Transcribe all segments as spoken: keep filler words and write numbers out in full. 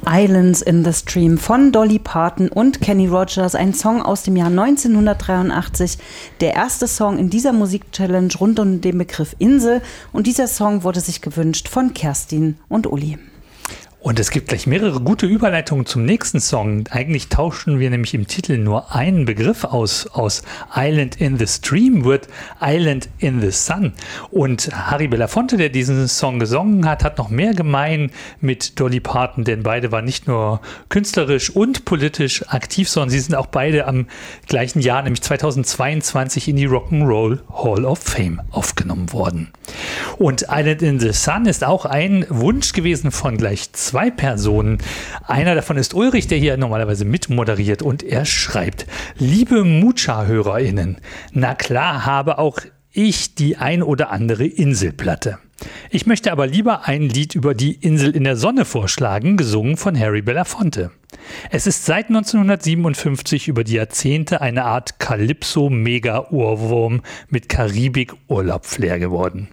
Islands in the Stream von Dolly Parton und Kenny Rogers, ein Song aus dem Jahr neunzehnhundertdreiundachtzig, der erste Song in dieser Musikchallenge rund um den Begriff Insel, und dieser Song wurde sich gewünscht von Kerstin und Uli. Und es gibt gleich mehrere gute Überleitungen zum nächsten Song. Eigentlich tauschen wir nämlich im Titel nur einen Begriff aus. Aus Island in the Stream wird Island in the Sun. Und Harry Belafonte, der diesen Song gesungen hat, hat noch mehr gemein mit Dolly Parton, denn beide waren nicht nur künstlerisch und politisch aktiv, sondern sie sind auch beide am gleichen Jahr, nämlich zweitausendzweiundzwanzig, in die Rock'n'Roll Hall of Fame aufgenommen worden. Und Island in the Sun ist auch ein Wunsch gewesen von gleich zwei Zwei Personen. Einer davon ist Ulrich, der hier normalerweise mitmoderiert, und er schreibt: Liebe Mucha-HörerInnen, na klar habe auch ich die ein oder andere Inselplatte. Ich möchte aber lieber ein Lied über die Insel in der Sonne vorschlagen, gesungen von Harry Belafonte. Es ist seit neunzehnhundertsiebenundfünfzig über die Jahrzehnte eine Art Calypso-Mega-Ohrwurm mit Karibik-Urlaub-Flair geworden.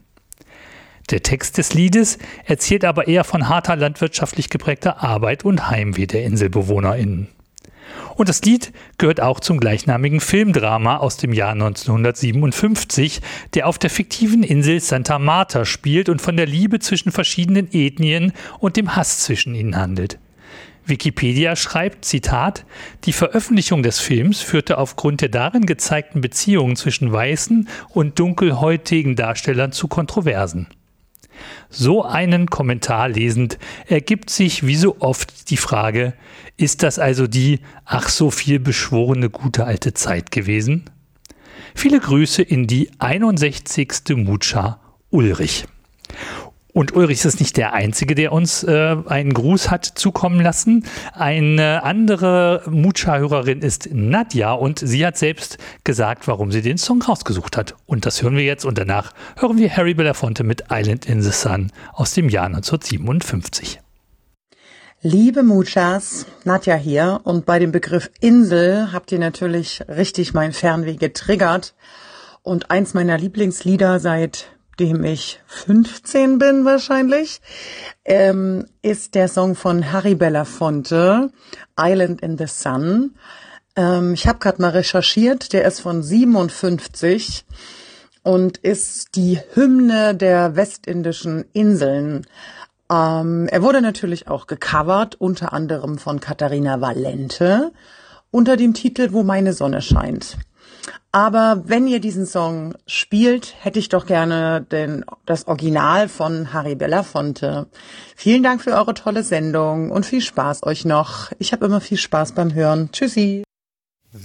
Der Text des Liedes erzählt aber eher von harter landwirtschaftlich geprägter Arbeit und Heimweh der InselbewohnerInnen. Und das Lied gehört auch zum gleichnamigen Filmdrama aus dem Jahr neunzehnhundertsiebenundfünfzig, der auf der fiktiven Insel Santa Marta spielt und von der Liebe zwischen verschiedenen Ethnien und dem Hass zwischen ihnen handelt. Wikipedia schreibt, Zitat, die Veröffentlichung des Films führte aufgrund der darin gezeigten Beziehungen zwischen weißen und dunkelhäutigen Darstellern zu Kontroversen. So einen Kommentar lesend ergibt sich wie so oft die Frage, ist das also die ach so viel beschworene gute alte Zeit gewesen? Viele Grüße in die einundsechzigste Mucha, Ulrich. Und Ulrich ist nicht der Einzige, der uns äh, einen Gruß hat zukommen lassen. Eine andere Mucha-Hörerin ist Nadja, und sie hat selbst gesagt, warum sie den Song rausgesucht hat. Und das hören wir jetzt, und danach hören wir Harry Belafonte mit Island in the Sun aus dem Jahr neunzehnhundertsiebenundfünfzig. Liebe Muchas, Nadja hier, und bei dem Begriff Insel habt ihr natürlich richtig mein Fernweh getriggert. Und eins meiner Lieblingslieder seit dem ich fünfzehn bin wahrscheinlich, ähm, ist der Song von Harry Belafonte, Island in the Sun. Ähm, ich habe gerade mal recherchiert, der ist von siebenundfünfzig und ist die Hymne der westindischen Inseln. Ähm, er wurde natürlich auch gecovert, unter anderem von Katharina Valente, unter dem Titel Wo meine Sonne scheint. Aber wenn ihr diesen Song spielt, hätte ich doch gerne den, das Original von Harry Belafonte. Vielen Dank für eure tolle Sendung und viel Spaß euch noch. Ich habe immer viel Spaß beim Hören. Tschüssi.